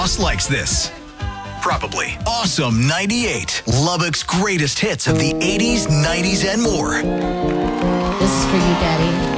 boss likes this. Probably. Awesome 98. Lubbock's greatest hits of the 80s, 90s, and more. This is for you, Daddy.